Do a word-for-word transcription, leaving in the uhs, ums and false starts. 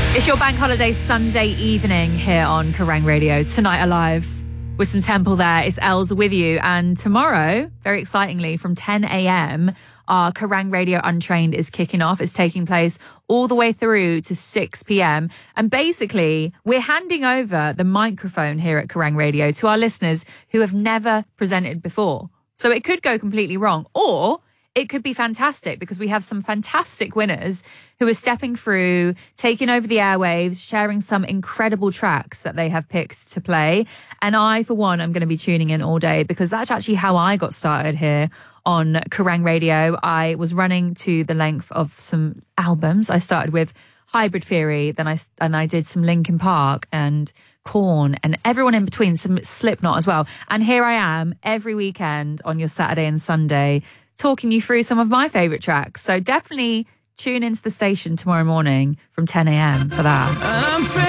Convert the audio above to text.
It's your bank holiday Sunday evening here on Kerrang Radio. Tonight Alive with some Temple there. It's Els with you. And tomorrow, very excitingly, from ten a.m, our Kerrang Radio Untrained is kicking off. It's taking place all the way through to six p.m. And basically, we're handing over the microphone here at Kerrang Radio to our listeners who have never presented before. So it could go completely wrong, or it could be fantastic because we have some fantastic winners who are stepping through, taking over the airwaves, sharing some incredible tracks that they have picked to play. And I, for one, am going to be tuning in all day because that's actually how I got started here on Kerrang Radio. I was running to the length of some albums. I started with Hybrid Theory, then I, and I did some Linkin Park and Korn and everyone in between, some Slipknot as well. And here I am every weekend on your Saturday and Sunday talking you through some of my favourite tracks. So definitely tune into the station tomorrow morning from ten a.m. for that.